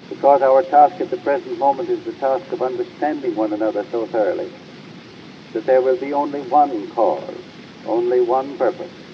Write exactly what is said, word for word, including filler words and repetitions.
Because our task at the present moment is the task of understanding one another so thoroughly that there will be only one cause, only one purpose,